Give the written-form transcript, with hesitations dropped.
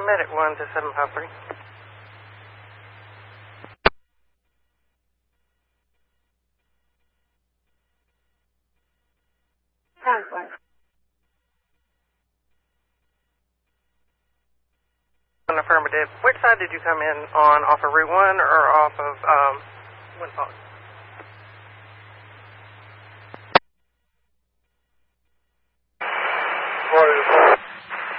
Paramedic 12753. An affirmative. Which side did you come in on? Off of Route 1 or off of Windfall?